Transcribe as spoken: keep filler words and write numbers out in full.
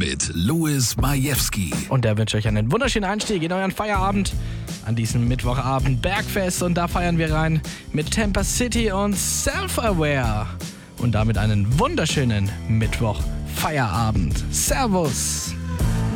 mit Louis Majewski. Und der wünscht euch einen wunderschönen Einstieg in euren Feierabend an diesem Mittwochabend Bergfest. Und da feiern wir rein mit Tampa City und Self-Aware. Und damit einen wunderschönen Mittwoch Feierabend. Servus!